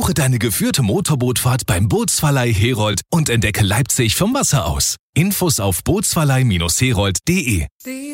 Buche deine geführte Motorbootfahrt beim Bootsverleih Herold und entdecke Leipzig vom Wasser aus. Infos auf bootsverleih-herold.de.